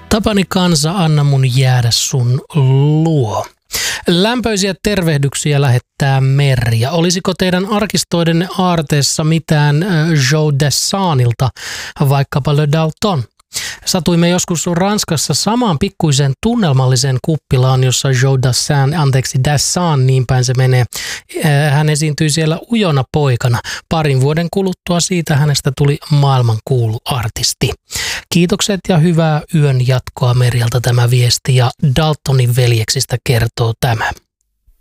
Tapani kansa, anna mun jäädä sun luo. Lämpöisiä tervehdyksiä lähettää Merja. Olisiko teidän arkistoidenne aarteessa mitään Joe Dassinilta, vaikkapa Le Dalton? Satuimme joskus Ranskassa samaan pikkuiseen tunnelmalliseen kuppilaan, jossa Joe Dassin, niin päin se menee. Hän esiintyi siellä ujona poikana. Parin vuoden kuluttua siitä hänestä tuli maailmankuulu artisti. Kiitokset ja hyvää yön jatkoa Merjalta tämä viesti, ja Daltonin veljeksistä kertoo tämä.